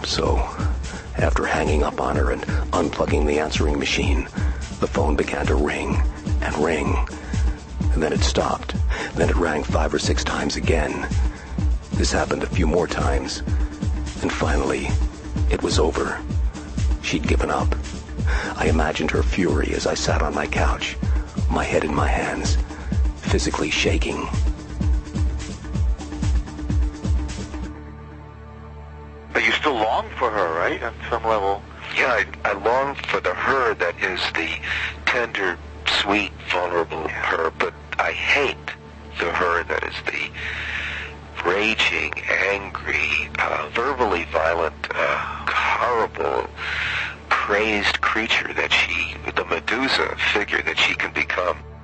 So, after hanging up on her and unplugging the answering machine, the phone began to ring and ring. And then it stopped. Then it rang 5 or 6 times again. This happened a few more times. And finally, it was over. She'd given up. I imagined her fury as I sat on my couch, my head in my hands, physically shaking. But you still long for her, right? On some level. Yeah, I long for the her that is the tender, sweet, vulnerable her, but I hate the her that is the raging, angry, verbally violent, horrible, crazed creature that the Medusa figure that she can become.